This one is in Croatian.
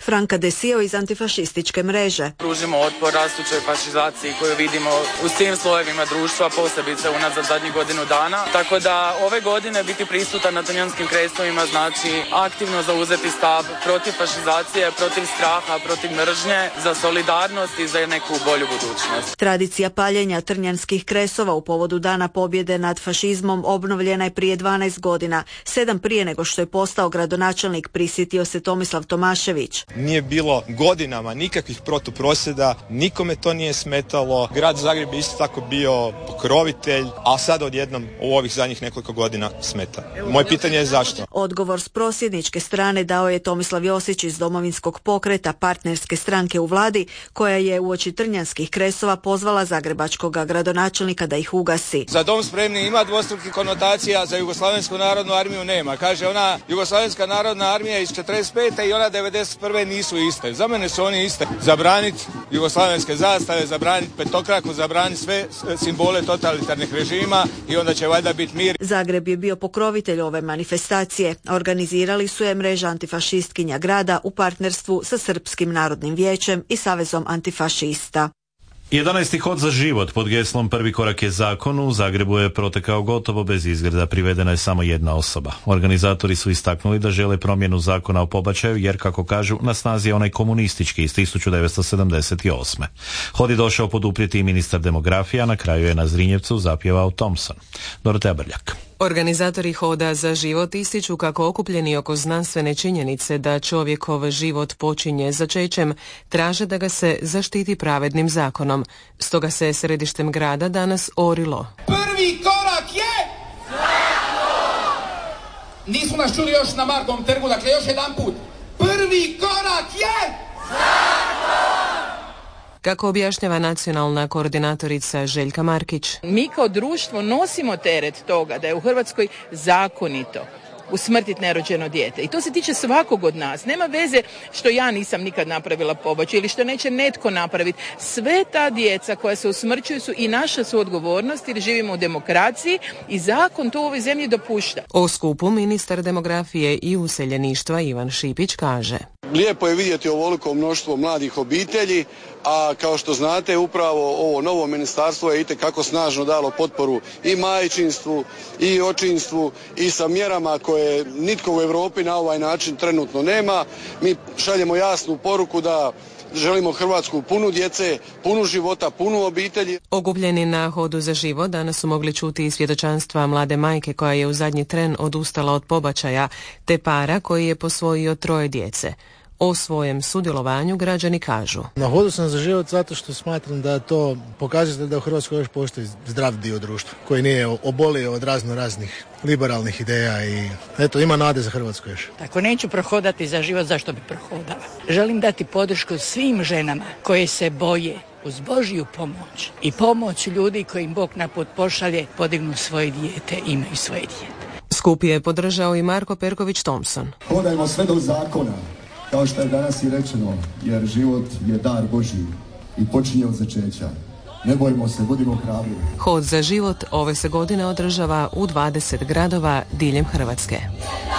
Franka Desio iz antifašističke mreže. Pružimo otpor rastućoj fašizaciji koju vidimo u svim slojevima društva, posebice unazad zadnjih godinu dana. Tako da ove godine biti prisutan na Trnjanskim kresovima znači aktivno zauzeti stav protiv fašizacije, protiv straha, protiv mržnje, za solidarnost i za neku bolju budućnost. Tradicija paljenja Trnjanskih kresova u povodu Dana pobjede nad fašizmom obnovljena je prije 12 godina, 7 prije nego što je postao gradonačelnik, prisjetio se Tomislav Tomašević. Nije bilo godinama nikakvih protuprosvjeda, nikome to nije smetalo. Grad Zagreb je isto tako bio pokrovitelj, a sad odjednom u ovih zadnjih nekoliko godina smeta. Moje pitanje je zašto? Odgovor s prosvjedničke strane dao je Tomislav Josić iz Domovinskog pokreta, partnerske stranke u vladi, koja je uoči Trnjanskih kresova pozvala zagrebačkog gradonačelnika da ih ugasi. Za dom spremni ima dvostrukih konotacija, za Jugoslavensku narodnu armiju nema. Kaže, ona Jugoslavenska narodna armija iz 45. i ona 91. nisu iste. Za mene su oni iste. Zabraniti jugoslavenske zastave, zabraniti petokraku, zabraniti sve simbole totalitarnih režima i onda će valjda biti mir. Zagreb je bio pokrovitelj ove manifestacije. Organizirali su je mreža antifašistkinja grada u partnerstvu sa Srpskim narodnim vijećem i Savezom antifašista. 11. hod za život pod geslom Prvi korak je zakonu u Zagrebu je protekao gotovo bez izgreda, privedena je samo jedna osoba. Organizatori su istaknuli da žele promjenu zakona o pobačaju jer, kako kažu, na snazi je onaj komunistički iz 1978. Hod je došao poduprijeti i ministar demografije, a na kraju je na Zrinjevcu zapjevao Thompson. Dorotea Brljak. Organizatori Hoda za život ističu kako okupljeni oko znanstvene činjenice da čovjekov život počinje začećem, traže da ga se zaštiti pravednim zakonom. Stoga se središtem grada danas orilo. Prvi korak je... Nisu nas čuli još na Markovom trgu, dakle još jedan put. Prvi korak je... Kako objašnjava nacionalna koordinatorica Željka Markić. Mi kao društvo nosimo teret toga da je u Hrvatskoj zakonito usmrtiti nerođeno dijete. I to se tiče svakog od nas. Nema veze što ja nisam nikad napravila pobačaj ili što neće netko napraviti. Sve ta djeca koja se usmrćuju su i naša su odgovornost jer živimo u demokraciji i zakon to u ovoj zemlji dopušta. O skupu ministar demografije i useljeništva Ivan Šipić kaže. Lijepo je vidjeti ovoliko mnoštvo mladih obitelji, a kao što znate upravo ovo novo ministarstvo je itekako snažno dalo potporu i majčinstvu i očinstvu i sa mjerama koje nitko u Europi na ovaj način trenutno nema. Mi šaljemo jasnu poruku da želimo Hrvatsku punu djece, punu života, punu obitelji. Okupljeni na Hodu za život danas su mogli čuti i svjedočanstva mlade majke koja je u zadnji tren odustala od pobačaja, te para koji je posvojio 3 djece. O svojem sudjelovanju građani kažu. Na Hodu sam za život zato što smatram da to pokazuje da u Hrvatskoj još postoji zdrav dio društva koji nije obolio od raznih liberalnih ideja i eto, ima nade za Hrvatsku još. Ako neću prohodati za život, zašto bi prohodala? Želim dati podršku svim ženama koje se boje uz Božju pomoć i pomoć ljudi koji im Bog na put pošalje, podignu svoje dijete, imaju svoje dijete. Skup je podržao i Marko Perković Thompson. Hodajmo sve do zakona, kao što je danas i rečeno, jer život je dar Božji i počinje od začeća. Ne bojmo se, budimo hrabri. Hod za život ove se godine održava u 20 gradova diljem Hrvatske.